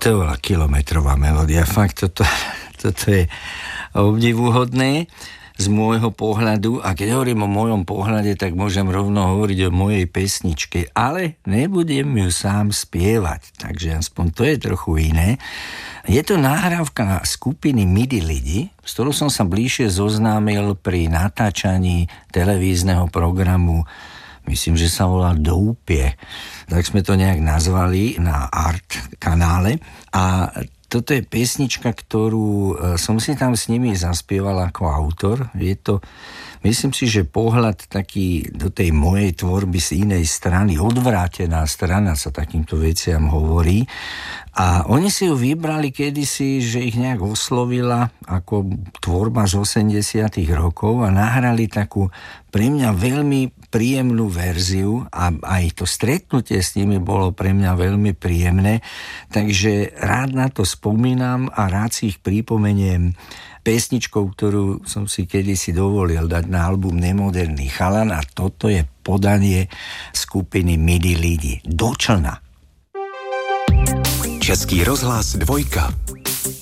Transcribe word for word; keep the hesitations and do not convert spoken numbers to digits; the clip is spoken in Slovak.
To bola kilometrová melódia. Fakt, toto, toto je obdivuhodné z môjho pohľadu, a keď hovorím o mojom pohľade, tak môžem rovno hovoriť o mojej pesničke, ale nebudem ju sám spievať, takže aspoň to je trochu iné. Je to nahrávka skupiny Midi Lidi, s ktorou som sa bližšie zoznámil pri natáčaní televízneho programu, myslím, že sa volá Doupie, tak sme to nejak nazvali na Art kanále, a toto je pesnička, ktorú som si tam s nimi zaspieval ako autor. Je to, myslím si, že pohľad taký do tej mojej tvorby z inej strany, odvrátená strana sa takýmto veciam hovorí. A oni si ju vybrali kedysi, že ich nejak oslovila ako tvorba z osemdesiatych rokov a nahrali takú pre mňa veľmi príjemnú verziu a aj to stretnutie s nimi bolo pre mňa veľmi príjemné, takže rád na to spomínam a rád si ich pripomeniem pesničkou, ktorú som si kedysi dovolil dať na album Nemoderný chalan, a toto je podanie skupiny Midi Lidi. Do člna. Český rozhlas dvojka.